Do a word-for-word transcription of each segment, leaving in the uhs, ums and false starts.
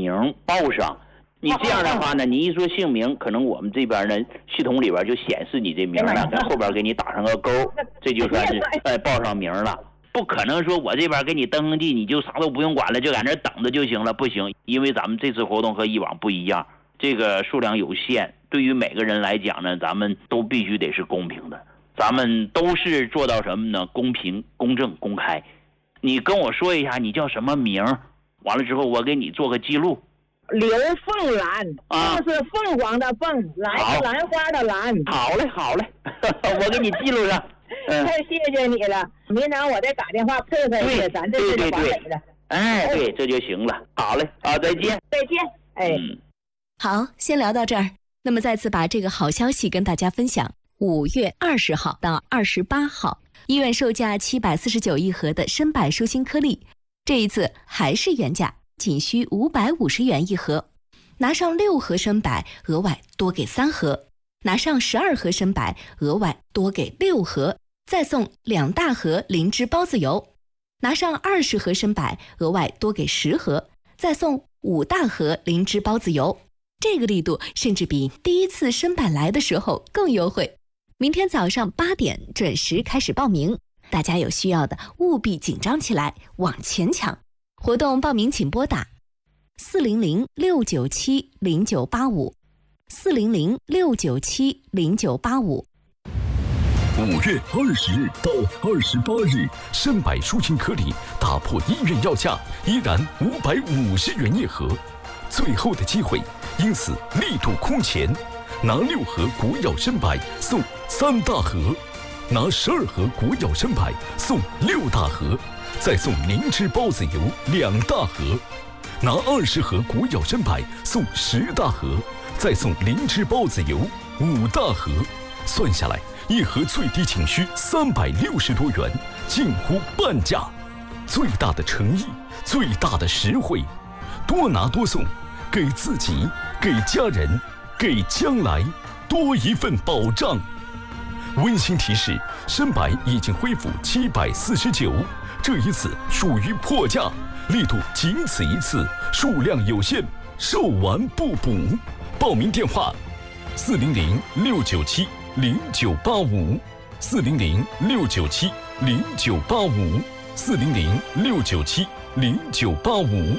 名报上。你这样的话呢，你一说姓名，可能我们这边呢系统里边就显示你这名了，在后边给你打上个勾，这就算是哎报上名了。不可能说我这边给你登上记，你就啥都不用管了，就在那等着就行了，不行，因为咱们这次活动和以往不一样，这个数量有限，对于每个人来讲呢，咱们都必须得是公平的，咱们都是做到什么呢？公平、公正、公开。你跟我说一下你叫什么名，完了之后我给你做个记录。 刘凤兰，啊，这是凤凰的凤，兰是兰花的兰。 好嘞，好嘞，我给你记录上。 嗯，太谢谢你了，明天我再打电话配合你，咱这是完美的。 哎，对，这就行了。好嘞，好，再见， 再见。哎， 嗯， 好，先聊到这儿。那么再次把这个好消息跟大家分享：五月二十号到二十八号，医院售价七百四十九一盒的深百舒心颗粒，这一次还是原价。仅需五百五十元一盒，拿上六盒深百，额外多给三盒；拿上十二盒深百，额外多给六盒，再送两大盒灵芝孢子油；拿上二十盒深百，额外多给十盒，再送五大盒灵芝孢子油。这个力度甚至比第一次深百来的时候更优惠。明天早上八点准时开始报名，大家有需要的务必紧张起来，往前抢。活动报名请拨打四零零六九七零九八五，四零零六九七零九八五。 五月二十日到二十八日，深百舒心颗粒打破医院药价，依然五百五十元一盒，最后的机会，因此力度空前，拿六盒国药深百送三大盒，拿十二盒国药深百送六大盒。再送灵芝孢子油两大盒，拿二十盒国药深百送十大盒，再送灵芝孢子油五大盒，算下来一盒最低仅需三百六十多元，近乎半价。最大的诚意，最大的实惠，多拿多送，给自己，给家人，给将来多一份保障。温馨提示：深百已经恢复七百四十九。这一次属于破价，力度仅此一次，数量有限，售完不补。报名电话：四零零六九七零九八五，四零零六九七零九八五，四零零六九七零九八五。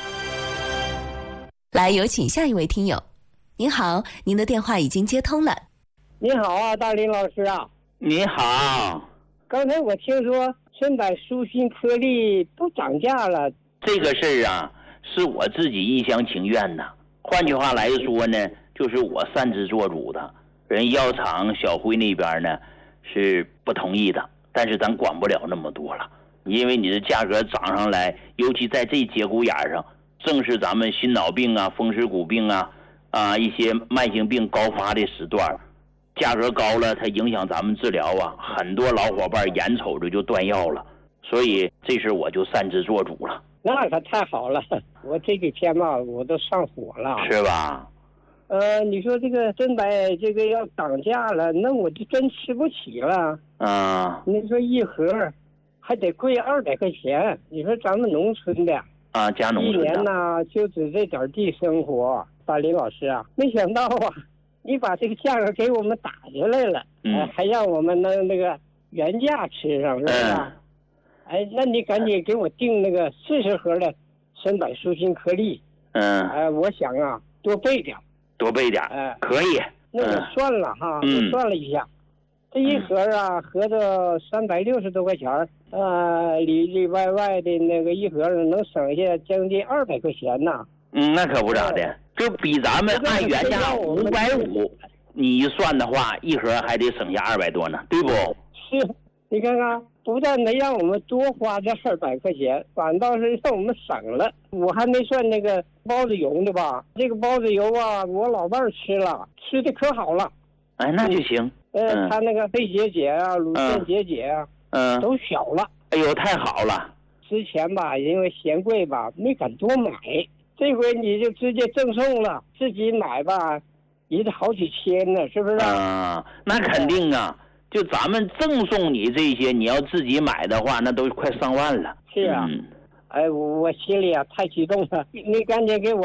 来，有请下一位听友。您好，您的电话已经接通了。 你好啊，大林老师啊。 你好。 刚才我听说深百舒心颗粒都涨价了， 这个事儿啊，是我自己一厢情愿的。换句话来说呢，就是我擅自做主的。人药厂小辉那边呢是不同意的，但是咱管不了那么多了，因为你的价格涨上来，尤其在这节骨眼上，正是咱们心脑病啊、风湿骨病啊、啊一些慢性病高发的时段。价格高了，它影响咱们治疗啊，很多老伙伴眼瞅着就断药了，所以这事我就擅自做主了。 那可太好了，我这几天吧，我都上火了， 是吧？ 呃，你说这个深百这个要涨价了，那我就真吃不起了。 啊， 你说一盒还得贵二百块钱，你说咱们农村的啊，家农村的， 一年呢就指这点地生活，大林老师啊，没想到啊。你把这个价格给我们打下来了，嗯，呃、还让我们能那个原价吃上，是不是？嗯、哎，那你赶紧给我订那个四十盒的深百舒心颗粒。 嗯， 哎、呃，我想啊，多备点， 多备点，哎、呃，可以。 那我算了哈， 嗯、 我算了一下，这一盒啊，合着三百六十多块钱，呃，里里外外的那个一盒能省下将近二百块钱呢。 嗯，那可不咋的。就比咱们按原价五百五，你一算的话，一盒还得省下二百多呢，对不？ 是，你看看，不但没让我们多花这二百块钱，反倒是让我们省了。我还没算那个包子油呢吧？这个包子油啊，我老伴儿吃了，吃的可好了。 哎，那就行。 呃，嗯、他那个肺结节啊、乳腺结节啊，嗯，都小了。 哎呦，太好了！ 之前吧，因为嫌贵吧，没敢多买。这回你就直接赠送了，自己买吧，也得好几千呢，是不是？ 啊，那肯定啊！就咱们赠送你这些，你要自己买的话，那都快上万了。 是啊，嗯、哎，我心里啊太激动了，你赶紧给我。